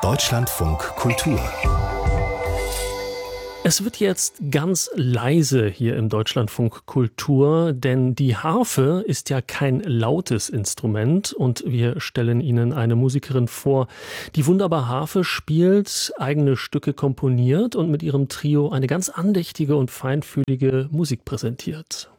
Deutschlandfunk Kultur. Es wird jetzt ganz leise hier im Deutschlandfunk Kultur, denn die Harfe ist ja kein lautes Instrument und wir stellen Ihnen eine Musikerin vor, die wunderbar Harfe spielt, eigene Stücke komponiert und mit ihrem Trio eine ganz andächtige und feinfühlige Musik präsentiert.